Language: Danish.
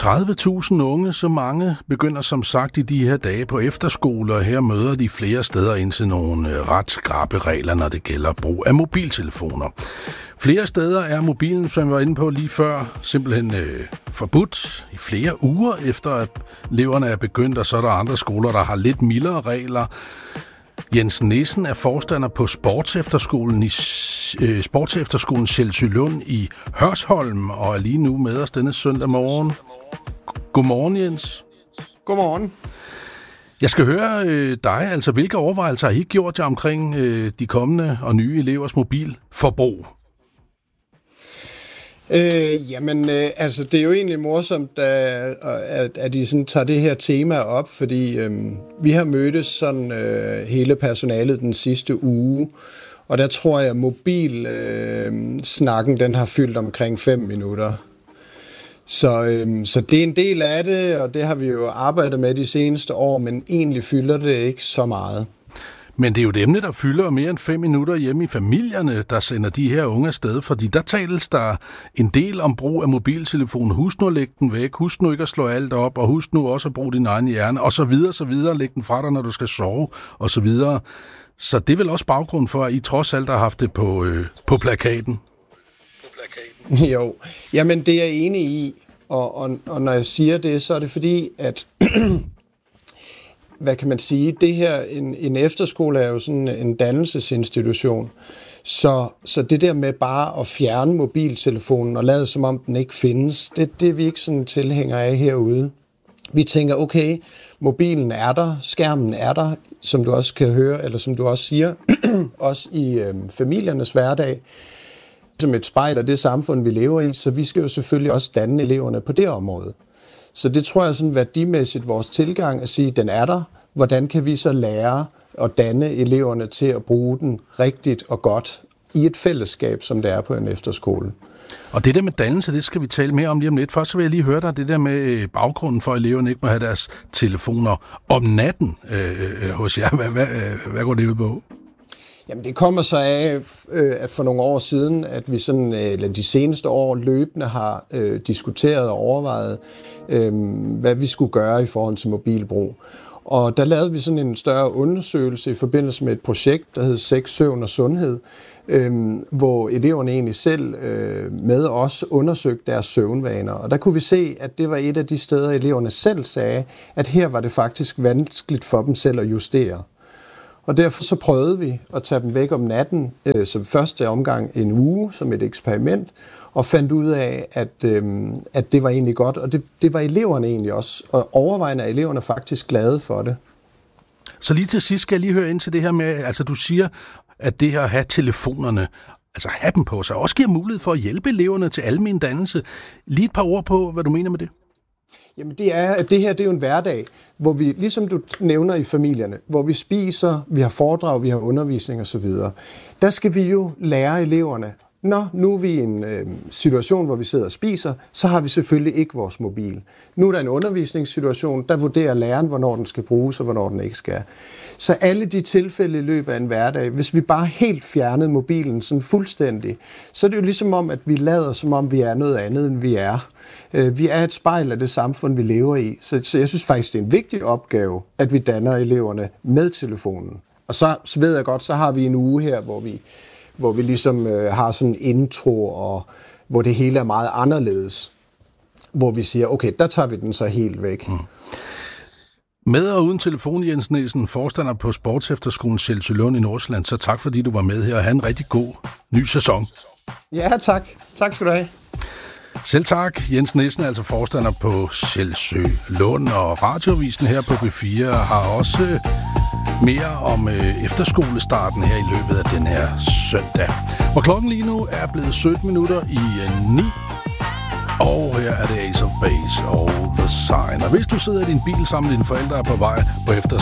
30.000 unge, så mange, begynder som sagt i de her dage på efterskoler. Her møder de flere steder ind til nogle ret skrappe regler, når det gælder brug af mobiltelefoner. Flere steder er mobilen, som jeg var inde på lige før, simpelthen forbudt i flere uger efter, at eleverne er begyndt, og så er der andre skoler, der har lidt mildere regler. Jens Nissen er forstander på sportsefterskolen Sjælsølund i Hørsholm, og er lige nu med os denne søndag morgen. Godmorgen, Jens. Godmorgen. Jeg skal høre dig, altså hvilke overvejelser har I gjort jer omkring de kommende og nye elevers mobilforbrug? Altså det er jo egentlig morsomt, at I sådan tager det her tema op, fordi vi har mødtes sådan hele personalet den sidste uge, og der tror jeg, at mobilsnakken den har fyldt omkring 5 minutter. Så det er en del af det, og det har vi jo arbejdet med de seneste år, men egentlig fylder det ikke så meget. Men det er jo et emne, der fylder mere end 5 minutter hjemme i familierne, der sender de her unge afsted, fordi der tales der en del om brug af mobiltelefon. Husk nu at lægge den væk, husk nu ikke at slå alt op, og husk nu også at bruge din egen hjerne, og så videre, læg den fra dig, når du skal sove, og så videre. Så det er vel også baggrund for, at I trods alt har haft det på plakaten? Jo, jamen det er jeg enig i, og når jeg siger det, så er det fordi, at hvad kan man sige, det her, en efterskole er jo sådan en dannelsesinstitution, så det der med bare at fjerne mobiltelefonen og lade som om den ikke findes, det er vi ikke sådan tilhængere af herude. Vi tænker, okay, mobilen er der, skærmen er der, som du også kan høre, eller som du også siger, også i familiernes hverdag, som et spejl af det samfund, vi lever i, så vi skal jo selvfølgelig også danne eleverne på det område. Så det tror jeg sådan værdimæssigt vores tilgang at sige, den er der. Hvordan kan vi så lære at danne eleverne til at bruge den rigtigt og godt i et fællesskab, som det er på en efterskole? Og det der med dannelse, det skal vi tale mere om lige om lidt. Først så vil jeg lige høre dig, det der med baggrunden for, at eleverne ikke må have deres telefoner om natten hos jer. Hvad går det ud på? Jamen det kommer så af, at for nogle år siden, at vi sådan, eller de seneste år løbende har diskuteret og overvejet, hvad vi skulle gøre i forhold til mobilbrug. Og der lavede vi sådan en større undersøgelse i forbindelse med et projekt, der hed Sex, Søvn og Sundhed, hvor eleverne egentlig selv med os undersøgte deres søvnvaner. Og der kunne vi se, at det var et af de steder, eleverne selv sagde, at her var det faktisk vanskeligt for dem selv at justere. Og derfor så prøvede vi at tage dem væk om natten, som første omgang en uge, som et eksperiment, og fandt ud af, at det var egentlig godt, og det var eleverne egentlig også, og overvejende er eleverne faktisk glade for det. Så lige til sidst skal jeg lige høre ind til det her med, altså du siger, at det her at have telefonerne, altså have dem på sig, også giver mulighed for at hjælpe eleverne til almen dannelse. Lige et par ord på, hvad du mener med det? Jamen det her det er jo en hverdag, hvor vi, ligesom du nævner i familierne, hvor vi spiser, vi har foredrag, vi har undervisning osv. Der skal vi jo lære eleverne, nu er vi i en situation, hvor vi sidder og spiser, så har vi selvfølgelig ikke vores mobil. Nu er der en undervisningssituation, der vurderer læreren, hvornår den skal bruges og hvornår den ikke skal. Så alle de tilfælde i løbet af en hverdag, hvis vi bare helt fjernede mobilen sådan fuldstændig, så er det jo ligesom om, at vi lader som om vi er noget andet, end vi er. Vi er et spejl af det samfund, vi lever i. Så jeg synes faktisk, det er en vigtig opgave, at vi danner eleverne med telefonen. Og så ved jeg godt, så har vi en uge her, hvor vi ligesom har sådan en intro, og hvor det hele er meget anderledes. Hvor vi siger, okay, der tager vi den så helt væk. Med og uden telefon, Jens Nissen, forstander på sportsefterskolen Sjælsølund i Nordsjælland, så tak fordi du var med her, og have en rigtig god ny sæson. Ja, tak. Tak skal du have. Selv tak. Jens Nissen er altså forstander på Sjælsølund, og Radioavisen her på B4 har også mere om efterskolestarten her i løbet af den her søndag. Hvor klokken lige nu er blevet 17 minutter i 9. Og her er det Ace of Base og The Sign. Og hvis du sidder i din bil sammen med dine forældre på vej på efterskole,